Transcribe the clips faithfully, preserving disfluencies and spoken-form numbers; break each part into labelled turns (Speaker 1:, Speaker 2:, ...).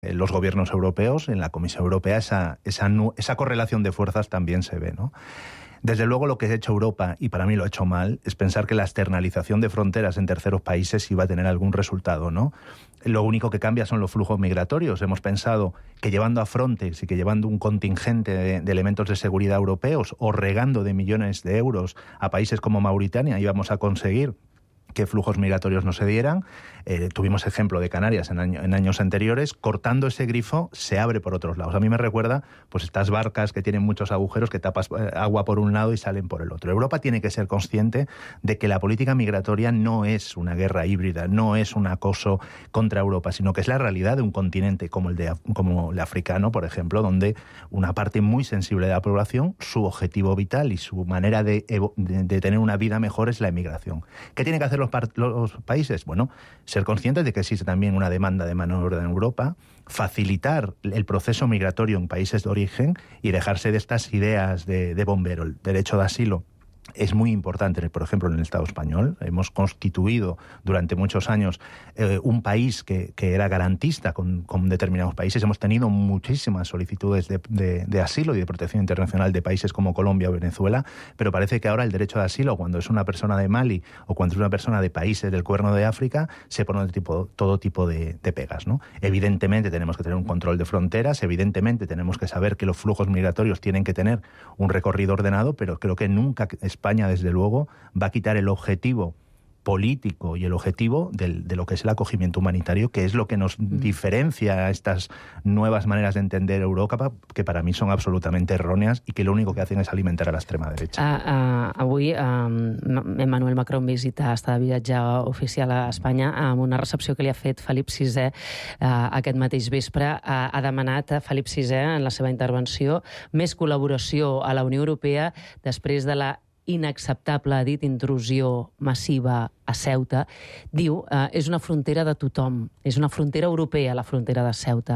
Speaker 1: eh, los gobiernos europeos, en la Comisión Europea, esa, esa, esa correlación de fuerzas también se ve, ¿no? Desde luego lo que ha hecho Europa, y para mí lo ha hecho mal, es pensar que la externalización de fronteras en terceros países iba a tener algún resultado, ¿no? Lo único que cambia son los flujos migratorios. Hemos pensado que llevando a Frontex y que llevando un contingente de, de elementos de seguridad europeos o regando de millones de euros a países como Mauritania íbamos a conseguir que flujos migratorios no se dieran. Eh, tuvimos ejemplo de Canarias en, año, en años anteriores. Cortando ese grifo se abre por otros lados. A mí me recuerda pues estas barcas que tienen muchos agujeros, que tapas eh, agua por un lado y salen por el otro. Europa tiene que ser consciente de que la política migratoria no es una guerra híbrida, no es un acoso contra Europa, sino que es la realidad de un continente como el, de, como el africano, por ejemplo, donde una parte muy sensible de la población, su objetivo vital y su manera de, de, de tener una vida mejor es la emigración. ¿Qué tiene que hacer los, los países? Bueno, ser conscientes de que existe también una demanda de mano de obra en Europa, facilitar el proceso migratorio en países de origen y dejarse de estas ideas de, de bombero. El derecho de asilo es muy importante, por ejemplo, en el Estado español. Hemos constituido durante muchos años eh, un país que, que era garantista con, con determinados países. Hemos tenido muchísimas solicitudes de, de, de asilo y de protección internacional de países como Colombia o Venezuela, pero parece que ahora el derecho de asilo, cuando es una persona de Mali o cuando es una persona de países del Cuerno de África, se pone de tipo, todo tipo de, de pegas, ¿no? Evidentemente tenemos que tener un control de fronteras, evidentemente tenemos que saber que los flujos migratorios tienen que tener un recorrido ordenado, pero creo que nunca España, desde luego, va a quitar el objetivo político y el objetivo del, de lo que es el acogimiento humanitario, que es lo que nos mm. diferencia a estas nuevas maneras de entender Europa, que para mí son absolutamente erróneas y que lo único que hacen es alimentar a la extrema derecha.
Speaker 2: Uh, uh, avui uh, Emmanuel Macron visita, està de viatge oficial a Espanya, amb una recepció que li ha fet Felip sisè uh, aquest mateix vespre. Uh, ha demanat a Felip sisè, en la seva intervenció, més col·laboració a la Unió Europea després de la inacceptable, ha dit, intrusió massiva a Ceuta. Diu, eh, és una frontera de tothom, és una frontera europea, la frontera de Ceuta.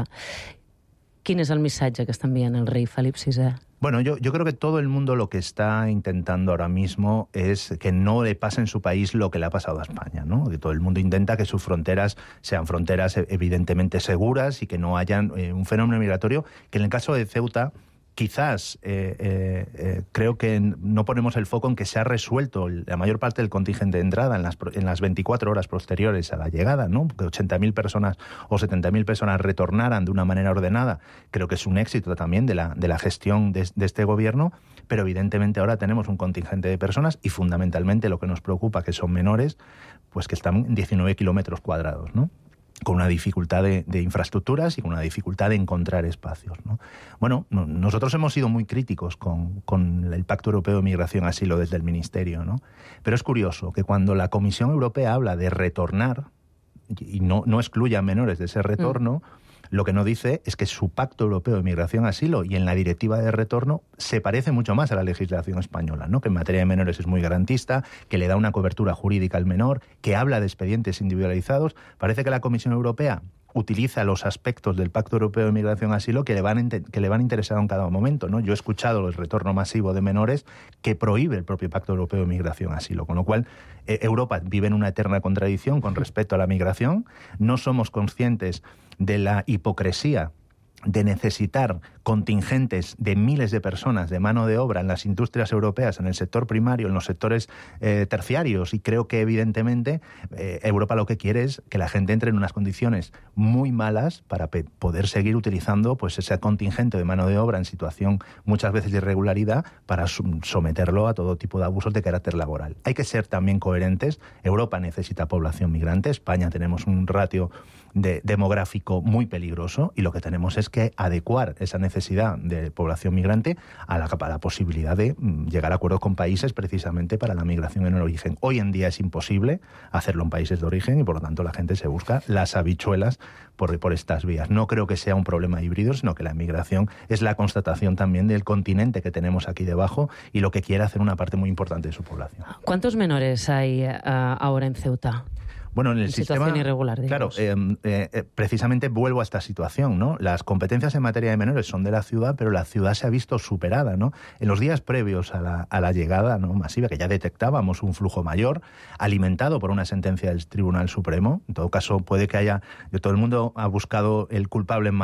Speaker 2: ¿Quién es el mensaje que está enviando el rey Felip sisè?
Speaker 1: Bueno, yo, yo creo que todo el mundo lo que está intentando ahora mismo es que no le pase en su país lo que le ha pasado a España, ¿no? Que todo el mundo intenta que sus fronteras sean fronteras evidentemente seguras y que no hayan eh, un fenómeno migratorio que en el caso de Ceuta quizás eh, eh, eh, creo que no ponemos el foco en que se ha resuelto la mayor parte del contingente de entrada en las, en las veinticuatro horas posteriores a la llegada, ¿no? Que ochenta mil personas o setenta mil personas retornaran de una manera ordenada. Creo que es un éxito también de la, de la gestión de, de este gobierno, pero evidentemente ahora tenemos un contingente de personas y fundamentalmente lo que nos preocupa, que son menores, pues que están en diecinueve kilómetros cuadrados, ¿no? Con una dificultad de, de infraestructuras y con una dificultad de encontrar espacios, ¿no? Bueno, no, nosotros hemos sido muy críticos con, con el Pacto Europeo de Migración y Asilo desde el Ministerio, ¿no? Pero es curioso que cuando la Comisión Europea habla de retornar, y no, no excluye a menores de ese retorno, mm. lo que no dice es que su Pacto Europeo de Migración y Asilo y en la Directiva de Retorno se parece mucho más a la legislación española, ¿no? Que en materia de menores es muy garantista, que le da una cobertura jurídica al menor, que habla de expedientes individualizados. Parece que la Comisión Europea utiliza los aspectos del Pacto Europeo de Migración y Asilo que le van que le van a interesar en cada momento, ¿no? Yo he escuchado el retorno masivo de menores que prohíbe el propio Pacto Europeo de Migración y Asilo, con lo cual eh, Europa vive en una eterna contradicción con respecto a la migración. No somos conscientes de la hipocresía de necesitar contingentes de miles de personas de mano de obra en las industrias europeas, en el sector primario, en los sectores eh, terciarios, y creo que evidentemente eh, Europa lo que quiere es que la gente entre en unas condiciones muy malas para poder seguir utilizando pues ese contingente de mano de obra en situación muchas veces de irregularidad para someterlo a todo tipo de abusos de carácter laboral. Hay que ser también coherentes. Europa necesita población migrante. España tenemos un ratio de demográfico muy peligroso y lo que tenemos es que adecuar esa necesidad de población migrante a la, a la posibilidad de llegar a acuerdos con países precisamente para la migración en el origen. Hoy en día es imposible hacerlo en países de origen y por lo tanto la gente se busca las habichuelas por, por estas vías. No creo que sea un problema híbrido, sino que la migración es la constatación también del continente que tenemos aquí debajo y lo que quiere hacer una parte muy importante de su población.
Speaker 2: ¿Cuántos menores hay uh, ahora en Ceuta?
Speaker 1: Bueno, en el
Speaker 2: en
Speaker 1: sistema...
Speaker 2: situación irregular,
Speaker 1: claro, eh, eh, precisamente vuelvo a esta situación, ¿no? Las competencias en materia de menores son de la ciudad, pero la ciudad se ha visto superada, ¿no? En los días previos a la, a la llegada, ¿no?, masiva, que ya detectábamos un flujo mayor, alimentado por una sentencia del Tribunal Supremo. En todo caso, puede que haya... Todo el mundo ha buscado el culpable en